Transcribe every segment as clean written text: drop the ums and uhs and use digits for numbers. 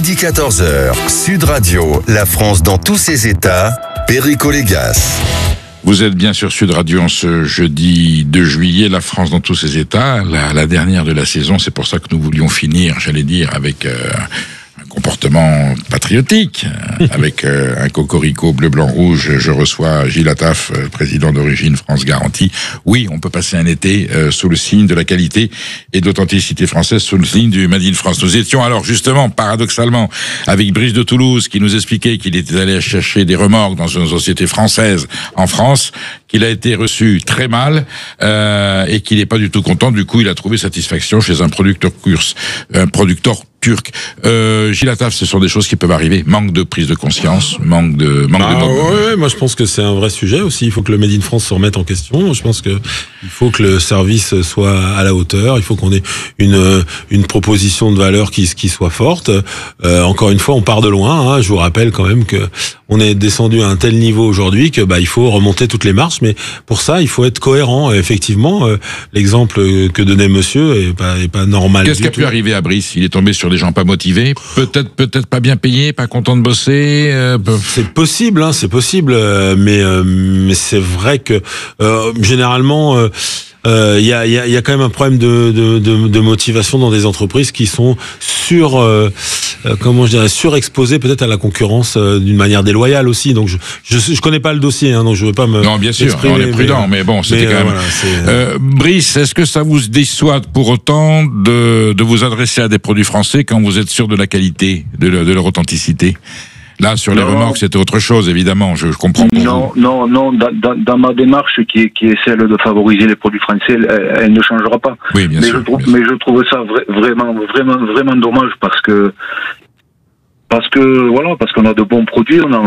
Midi 14h, Sud Radio, la France dans tous ses états, Perico Légas. Vous êtes bien sur Sud Radio en ce jeudi 2 juillet, la France dans tous ses états, la dernière de la saison. C'est pour ça que nous voulions finir, j'allais dire, avec un comportement patriotique, avec un cocorico bleu, blanc, rouge. Je reçois Gilles Attaf, président d'Origine France Garantie. Oui, on peut passer un été sous le signe de la qualité et de l'authenticité française, sous le signe du Made in France. Nous étions alors justement, paradoxalement, avec Brice de Toulouse, qui nous expliquait qu'il était allé chercher des remorques dans une société française en France, qu'il a été reçu très mal et qu'il n'est pas du tout content. Du coup, il a trouvé satisfaction chez un producteur turc. Gilles Attaf, ce sont des choses qui peuvent arriver. Manque de prise de conscience, manque de. Ouais, moi je pense que c'est un vrai sujet aussi. Il faut que le Made in France se remette en question. Je pense que il faut que le service soit à la hauteur. Il faut qu'on ait une proposition de valeur qui soit forte. Encore une fois, on part de loin. Je vous rappelle quand même que on est descendu à un tel niveau aujourd'hui que il faut remonter toutes les marches. Mais pour ça, il faut être cohérent. Effectivement, l'exemple que donnait Monsieur est pas normal. Qu'est-ce qui a pu arriver à Brice? Il est tombé sur des gens pas motivés, peut-être pas bien payés, pas contents de bosser. C'est possible, mais c'est vrai que généralement. Il y a quand même un problème de motivation dans des entreprises qui sont surexposées peut-être à la concurrence d'une manière déloyale aussi. Donc je connais pas le dossier, donc je veux pas me. Non, bien sûr, on est prudent, mais bon, c'était quand même. Voilà, Brice, est-ce que ça vous dissuade pour autant de vous adresser à des produits français quand vous êtes sûr de la qualité, de leur authenticité? Là, sur les remorques, c'était autre chose, évidemment, je comprends. Non, dans ma démarche qui est celle de favoriser les produits français, elle ne changera pas. Oui, bien sûr. Mais je trouve ça vraiment dommage parce que qu'on a de bons produits, on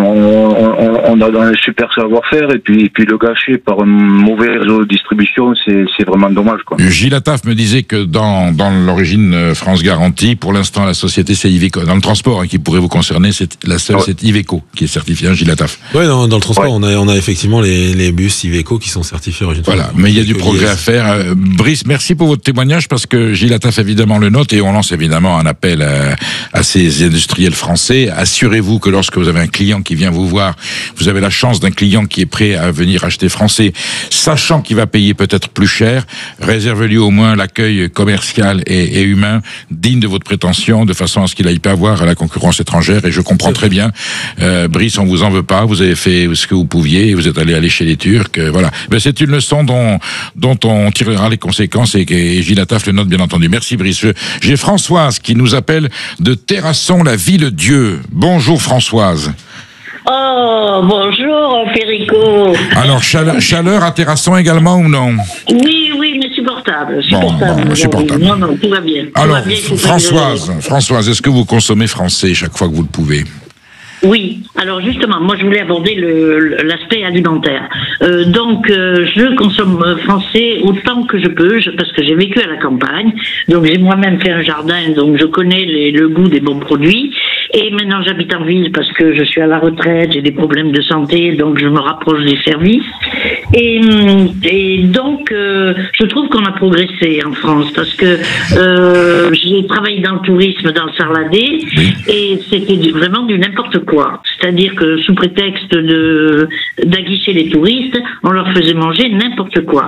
a un super savoir-faire et puis le gâcher par un mauvais réseau de distribution, c'est vraiment dommage, quoi. Gilles Attaf me disait que dans l'Origine France Garantie, pour l'instant la société c'est Iveco. Dans le transport qui pourrait vous concerner, c'est Iveco qui est certifié, Gilles Attaf. Oui, dans le transport, on a effectivement les bus Iveco qui sont certifiés Origine France. Voilà, mais il y a du progrès à faire. Brice, merci pour votre témoignage parce que Gilles Attaf évidemment le note et on lance évidemment un appel à ces industriels français. Assurez-vous que lorsque vous avez un client qui vient vous voir, vous avez la chance d'un client qui est prêt à venir acheter français, sachant qu'il va payer peut-être plus cher, réservez-lui au moins l'accueil commercial et humain digne de votre prétention, de façon à ce qu'il n'aille pas avoir à la concurrence étrangère. Et je comprends très bien, Brice, on vous en veut pas, vous avez fait ce que vous pouviez, et vous êtes allé chez les Turcs, voilà. Mais c'est une leçon dont on tirera les conséquences et Gilles Attaf le note bien entendu. Merci Brice. J'ai Françoise qui nous appelle de Terrasson, la Ville-Dieu. Bonjour Françoise. Oh, bonjour Perico. Alors, chaleur à Terrasson également ou non? Oui, mais supportable. Supportable. Non, tout va bien. Alors, Françoise, est-ce que vous consommez français chaque fois que vous le pouvez? Oui, alors justement, moi je voulais aborder l'aspect alimentaire. Donc je consomme français autant que je peux, parce que j'ai vécu à la campagne, donc j'ai moi-même fait un jardin, donc je connais le goût des bons produits. Et maintenant j'habite en ville parce que je suis à la retraite, j'ai des problèmes de santé, donc je me rapproche des services. Et donc je trouve qu'on a progressé en France parce que j'ai travaillé dans le tourisme, dans le Sarladé, et c'était vraiment du n'importe quoi. C'est-à-dire que sous prétexte d'aguicher les touristes, on leur faisait manger n'importe quoi.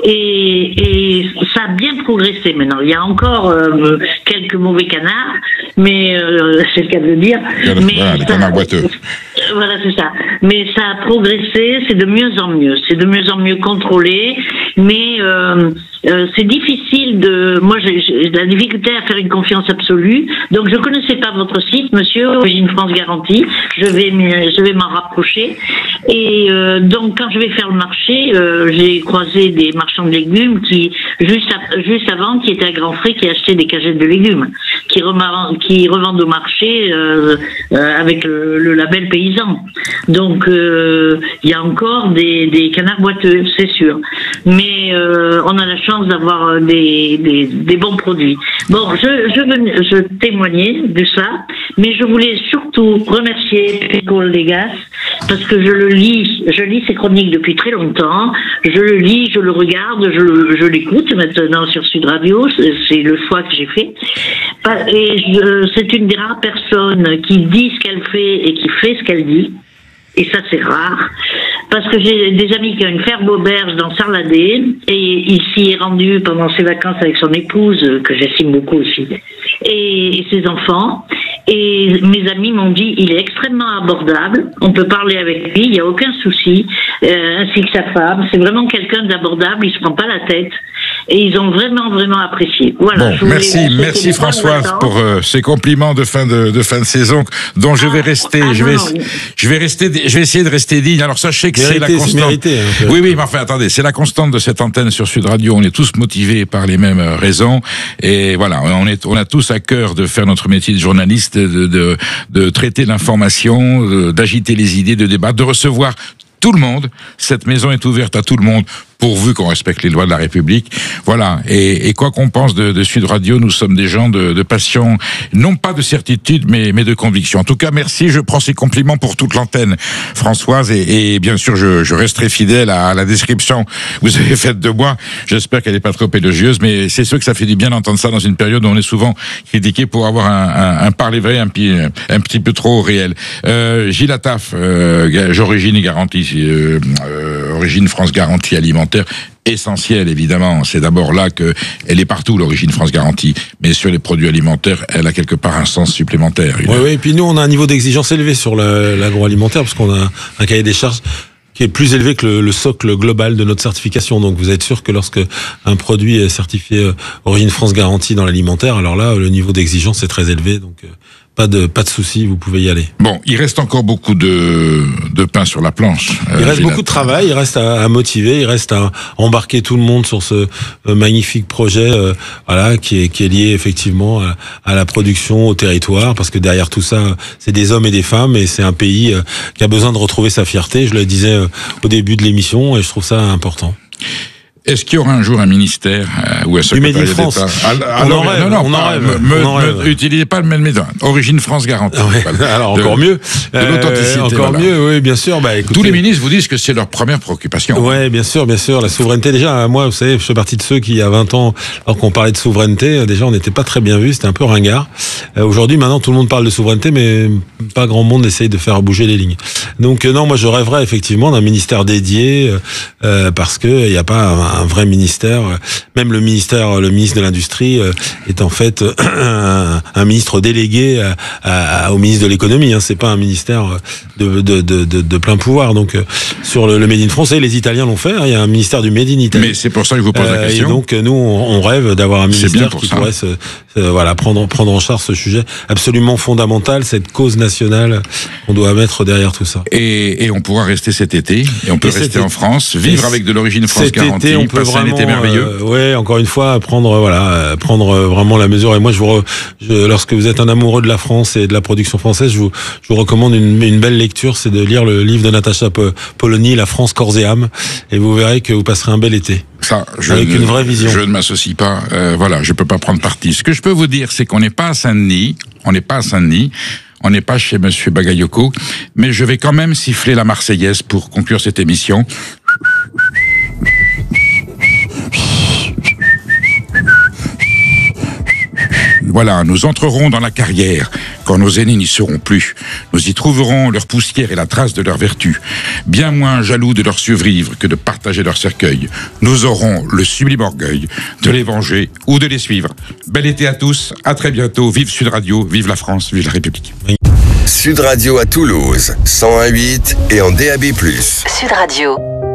Et ça a bien progressé maintenant. Il y a encore quelques mauvais canards, mais c'est le cas de le dire. Les canards boiteux. Voilà, c'est ça. Mais ça a progressé, c'est de mieux en mieux. C'est de mieux en mieux contrôlé, mais c'est difficile moi, j'ai la difficulté à faire une confiance absolue. Donc, je connaissais pas votre site, monsieur, Origine France Garantie. Je vais m'en rapprocher. Et donc, quand je vais faire le marché, j'ai croisé des marchands de légumes qui, juste avant, qui étaient à Grand Frais, qui achetaient des cagettes de légumes, qui revendent au marché avec le label paysan. Donc, il y a encore des canards boiteux, c'est sûr. Mais on a la chance d'avoir des bons produits. Bon, je témoignais de ça Mais je voulais surtout remercier Perico Légas, parce que je lis ses chroniques depuis très longtemps, je le lis, je le regarde, je l'écoute maintenant sur Sud Radio, c'est le choix que j'ai fait. Et c'est une des rares personnes qui dit ce qu'elle fait et qui fait ce qu'elle dit. Et ça, c'est rare. Parce que j'ai des amis qui ont une ferme auberge dans Sarladé, et il s'y est rendu pendant ses vacances avec son épouse, que j'estime beaucoup aussi, et ses enfants. Et mes amis m'ont dit, il est extrêmement abordable, on peut parler avec lui, il n'y a aucun souci, ainsi que sa femme. C'est vraiment quelqu'un d'abordable, il se prend pas la tête. Et ils ont vraiment apprécié. Voilà. Bon, merci Françoise pour ces compliments de fin de saison dont je vais rester. Je vais essayer de rester digne. Alors sachez que c'est la constante. Oui, mais enfin attendez, c'est la constante de cette antenne sur Sud Radio. On est tous motivés par les mêmes raisons. Et voilà, on a tous à cœur de faire notre métier de journaliste, de traiter l'information, d'agiter les idées, de débattre, de recevoir tout le monde. Cette maison est ouverte à tout le monde, pourvu qu'on respecte les lois de la République. Voilà. Et quoi qu'on pense de Sud Radio, nous sommes des gens de passion, non pas de certitude, mais de conviction. En tout cas, merci. Je prends ces compliments pour toute l'antenne, Françoise. Et bien sûr, je resterai fidèle à la description que vous avez faite de moi. J'espère qu'elle n'est pas trop élogieuse, mais c'est sûr que ça fait du bien d'entendre ça dans une période où on est souvent critiqué pour avoir un parler vrai un petit peu trop réel. Gilles Attaf, Origine et Garantie, Origine France Garantie Alimentaire, essentielle évidemment, c'est d'abord là que elle est partout, l'Origine France Garantie, mais sur les produits alimentaires, elle a quelque part un sens supplémentaire. Oui, et puis nous on a un niveau d'exigence élevé sur l'agroalimentaire, parce qu'on a un cahier des charges qui est plus élevé que le socle global de notre certification. Donc vous êtes sûr que lorsque un produit est certifié Origine France Garantie dans l'alimentaire, alors là le niveau d'exigence est très élevé, donc pas de souci, vous pouvez y aller. Bon, il reste encore beaucoup de pain sur la planche. Il reste beaucoup de travail, il reste à motiver, il reste à embarquer tout le monde sur ce magnifique projet, voilà, qui est lié effectivement à la production, au territoire, parce que derrière tout ça, c'est des hommes et des femmes, et c'est un pays qui a besoin de retrouver sa fierté. Je le disais au début de l'émission, et je trouve ça important. Est-ce qu'il y aura un jour un ministère ou un secrétariat d'État? On en rêve. Utilisez pas le même méthode. Origine France Garantie. Ouais. Voilà. Alors encore mieux. De l'authenticité. Encore mieux, oui, bien sûr. Écoutez, tous les ministres vous disent que c'est leur première préoccupation. Ouais, bien sûr. La souveraineté, déjà, moi, vous savez, je fais partie de ceux qui, il y a 20 ans, alors qu'on parlait de souveraineté, déjà, on n'était pas très bien vus, c'était un peu ringard. Aujourd'hui, maintenant, tout le monde parle de souveraineté, mais pas grand monde essaye de faire bouger les lignes. Donc, non, moi, je rêverais effectivement d'un ministère dédié, parce que il n'y a pas un vrai ministère. Même le ministre de l'Industrie est en fait un ministre délégué au ministre de l'Économie. C'est pas un ministère de plein pouvoir. Donc sur le Made in France, les Italiens l'ont fait. Il y a un ministère du Made in Italy. Mais c'est pour ça que je vous pose la question. Et donc nous, on rêve d'avoir un ministère qui pourrait prendre en charge ce sujet absolument fondamental, cette cause nationale qu'on doit mettre derrière tout ça. Et on pourra rester cet été. Et on peut rester en France, vivre avec de l'Origine France Garantie. On peut vraiment, été merveilleux. Ouais, encore une fois, prendre vraiment la mesure. Et moi, lorsque vous êtes un amoureux de la France et de la production française, je vous recommande une belle lecture, c'est de lire le livre de Natacha Polony, La France corps et âme, et vous verrez que vous passerez un bel été. Ça, avec une vraie vision. Je ne m'associe pas. Je peux pas prendre parti. Ce que je peux vous dire, c'est qu'on n'est pas à Saint-Denis. On n'est pas chez Monsieur Bagayoko, mais je vais quand même siffler la Marseillaise pour conclure cette émission. Voilà, nous entrerons dans la carrière quand nos aînés n'y seront plus. Nous y trouverons leur poussière et la trace de leur vertu. Bien moins jaloux de leur survivre que de partager leur cercueil. Nous aurons le sublime orgueil de les venger ou de les suivre. Bel été à tous, à très bientôt. Vive Sud Radio, vive la France, vive la République. Sud Radio à Toulouse, 101.8 et en DAB+. Sud Radio.